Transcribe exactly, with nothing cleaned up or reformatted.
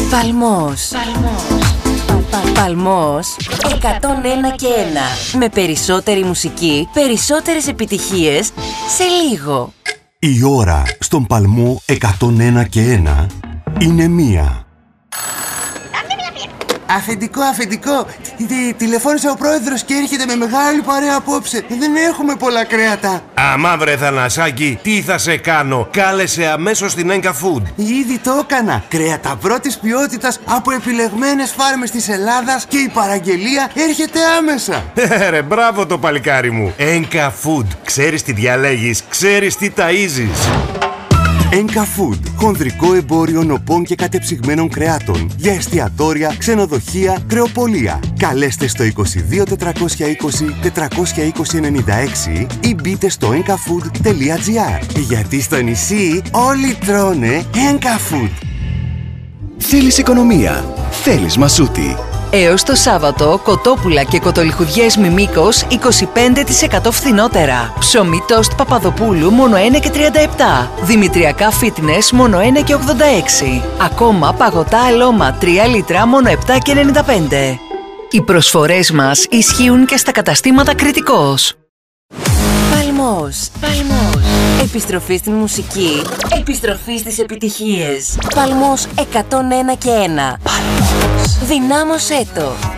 Παλμός. Παλμός. Παλμός εκατόν ένα και ένα. Με περισσότερη μουσική, περισσότερες επιτυχίες σε λίγο. Η ώρα στον Παλμό εκατόν ένα και ένα είναι μία. Αφεντικό, αφεντικό, τι, τηλεφώνησε ο πρόεδρος και έρχεται με μεγάλη παρέα απόψε. Δεν έχουμε πολλά κρέατα. Αμά βρε Θανασάκη, τι θα σε κάνω. Κάλεσε αμέσως την Enka Food. Ήδη το έκανα. Κρέατα πρώτης ποιότητας από επιλεγμένες φάρμες της Ελλάδας και η παραγγελία έρχεται άμεσα. Ρε, μπράβο το παλικάρι μου. Enka Food. Ξέρεις τι διαλέγεις, ξέρεις τι ταΐζεις. Enka Food, χονδρικό εμπόριο νοπών και κατεψυγμένων κρεάτων για εστιατόρια, ξενοδοχεία, κρεοπολία. Καλέστε στο είκοσι δύο τετρακόσια είκοσι τετρακόσια είκοσι ενενήντα έξι ή μπείτε στο enka food τελεία gr. Γιατί στο νησί όλοι τρώνε Enka Food. Θέλεις οικονομία, θέλεις μασούτη. Έως το Σάββατο, κοτόπουλα και κοτολιχουδιές Μιμίκος είκοσι πέντε τοις εκατό φθηνότερα. Ψωμί τόστ Παπαδοπούλου μόνο ένα και τριάντα επτά. Δημητριακά Fitness μόνο ένα και ογδόντα έξι. Ακόμα παγωτά Αλώμα τρία λίτρα μόνο επτά και ενενήντα πέντε. Οι προσφορές μας ισχύουν και στα καταστήματα Κρητικός. Παλμός. Παλμός. Επιστροφή στην μουσική. Επιστροφή στις επιτυχίες. Παλμός εκατόν ένα και ένα. Παλμός. Δυνάμωσέ το.